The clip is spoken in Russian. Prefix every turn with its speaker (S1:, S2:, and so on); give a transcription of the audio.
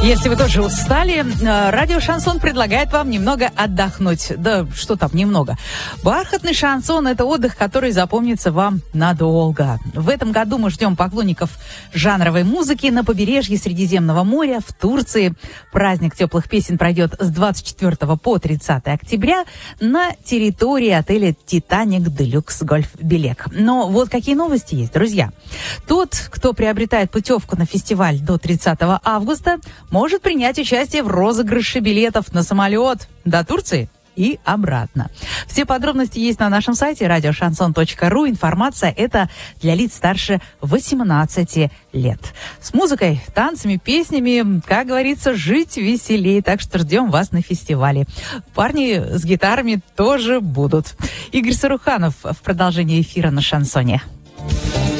S1: Если вы тоже устали, радио «Шансон» предлагает вам немного отдохнуть. Да что там немного. Бархатный шансон – это отдых, который запомнится вам надолго. В этом году мы ждем поклонников жанровой музыки на побережье Средиземного моря в Турции. Праздник теплых песен пройдет с 24 по 30 октября на территории отеля «Титаник Делюкс Гольф Белек». Но вот какие новости есть, друзья. Тот, кто приобретает путевку на фестиваль до 30 августа, может принять участие в розыгрыше билетов на самолет до Турции и обратно. Все подробности есть на нашем сайте radioshanson.ru. Информация это для лиц старше 18 лет. С музыкой, танцами, песнями, как говорится, жить веселее. Так что ждем вас на фестивале. Парни с гитарами тоже будут. Игорь Саруханов в продолжении эфира на Шансоне.